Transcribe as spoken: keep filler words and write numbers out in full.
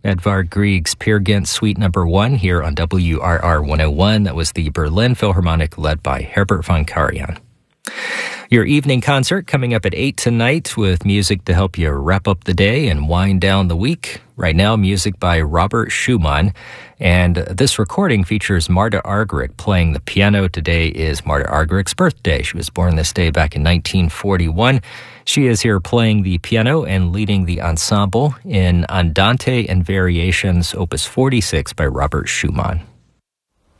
Edvard Grieg's Peer Gynt Suite Number One here on W R R one oh one. That was the Berlin Philharmonic led by Herbert von Karajan. Your evening concert coming up at eight tonight with music to help you wrap up the day and wind down the week. Right now, music by Robert Schumann. And this recording features Marta Argerich playing the piano. Today is Marta Argerich's birthday. She was born this day back in nineteen forty-one. She is here playing the piano and leading the ensemble in Andante and Variations, Opus forty-six by Robert Schumann.